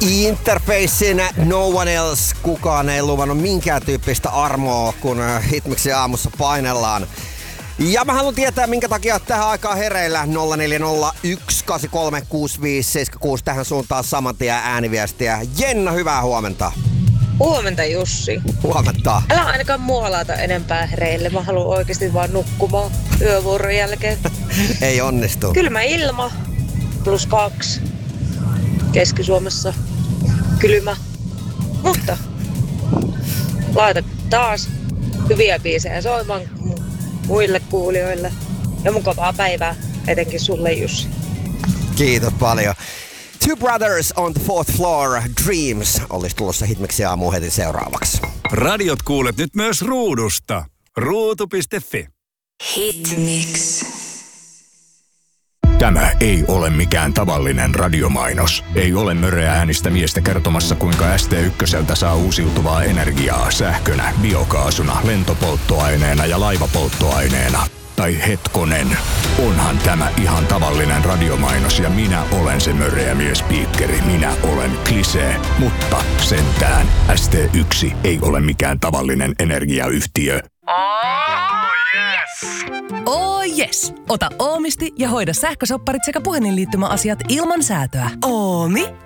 Interfacein No One Else. Kukaan ei luvannut minkään tyyppistä armoa, kun Hitmixin aamussa painellaan. Ja mä haluan tietää, minkä takia oot tähän aikaan hereillä. 0401836576. Tähän suuntaan saman tien ääniviestiä. Jenna, hyvää huomenta. Huomenta, Jussi. Huomenta. Älä ainakaan muolata enempää hereille. Mä haluan oikeasti vaan nukkumaan yövuoron jälkeen. Ei onnistu. Kylmä ilma. +2. Keski-Suomessa. Kylmä. Mutta laita taas hyviä biisejä soimaan muille kuulijoille. Ja mukavaa päivää, etenkin sulle, Jussi. Kiitos paljon. Two Brothers on the Fourth Floor, Dreams, olisi tulossa Hitmixin aamuun heti seuraavaksi. Radiot kuulet nyt myös ruudusta. Ruutu.fi. Hitmix. Tämä ei ole mikään tavallinen radiomainos. Ei ole möreä äänistä miestä kertomassa, kuinka ST1 saa uusiutuvaa energiaa sähkönä, biokaasuna, lentopolttoaineena ja laivapolttoaineena. Tai hetkonen, onhan tämä ihan tavallinen radiomainos ja minä olen se möreä miespiikkeri. Minä olen Klisee, mutta sentään ST1 ei ole mikään tavallinen energiayhtiö. Oh yes! Ota Oomisti ja hoida sähkösopparit sekä puhelinliittymäasiat ilman säätöä. Oomi